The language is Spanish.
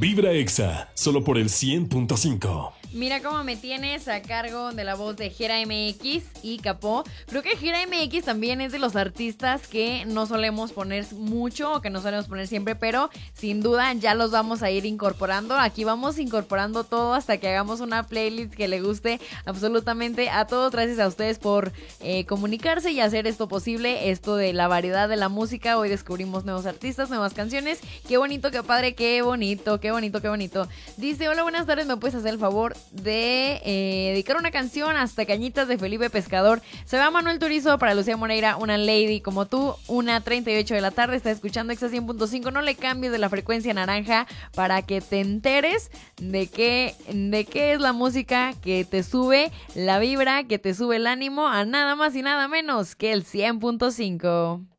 Vibra Exa, solo por el 100.5. Mira cómo me tienes a cargo de la voz de Jera MX y Capó. Creo que Jera MX también es de los artistas que no solemos poner mucho o que no solemos poner siempre, pero sin duda ya los vamos a ir incorporando. Aquí vamos incorporando todo hasta que hagamos una playlist que le guste absolutamente a todos. Gracias a ustedes por comunicarse y hacer esto posible, esto de la variedad de la música. Hoy descubrimos nuevos artistas, nuevas canciones. Qué bonito, qué padre, qué bonito, qué bonito, qué bonito. Dice, hola, buenas tardes, ¿me puedes hacer el favor de dedicar una canción hasta Cañitas de Felipe Pescador? Se va Manuel Turizo para Lucía Moreira, una lady como tú, 1:38 de la tarde, está escuchando Exa 100.5, no le cambies de la frecuencia naranja para que te enteres de qué es la música que te sube la vibra, que te sube el ánimo a nada más y nada menos que el 100.5.